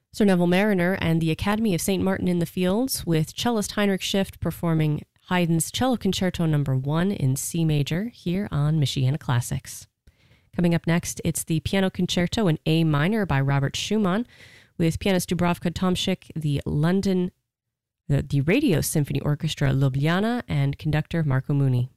Sir Neville Mariner and the Academy of St. Martin in the Fields, with cellist Heinrich Schiff performing Haydn's Cello Concerto No. 1 in C major here on Michiana Classics. Coming up next, it's the Piano Concerto in A minor by Robert Schumann, with pianist Dubravka Tomsik, the Radio Symphony Orchestra Ljubljana, and conductor Marco Muni.